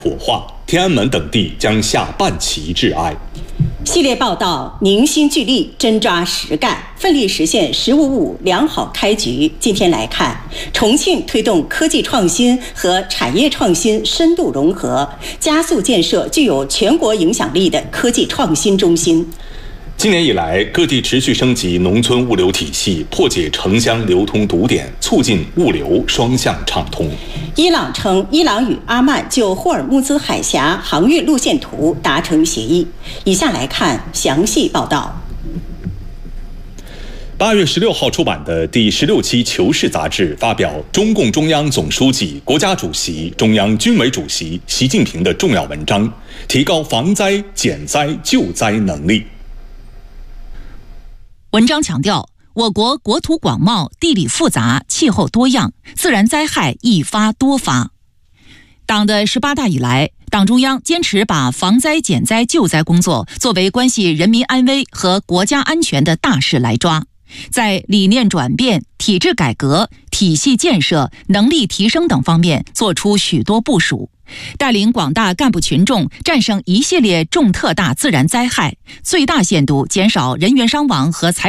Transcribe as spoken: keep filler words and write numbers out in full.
火化，天安门等地将下半旗致哀。 系列报道凝心聚力，真抓实干，奋力实现“十五五”良好开局。今天来看，重庆推动科技创新和产业创新深度融合，加速建设具有全国影响力的科技创新中心。 今年以来，各地持续升级农村物流体系，破解城乡流通堵点，促进物流双向畅通。 伊朗称，伊朗与阿曼就霍尔木兹海峡航运路线图达成协议。以下来看详细报道。 八月十六号出版的第十六期《求是》杂志发表中共中央总书记、国家主席、中央军委主席习近平的重要文章，提高防灾、减灾、救灾能力。 文章强调，我国国土广袤，地理复杂，气候多样，自然灾害易发多发。党的十八大以来，党中央坚持把防灾、减灾、救灾工作作为关系人民安危和国家安全的大事来抓，在理念转变、体制改革、体系建设、能力提升等方面做出许多部署，带领广大干部群众战胜一系列重特大自然灾害，最大限度减少人员伤亡和财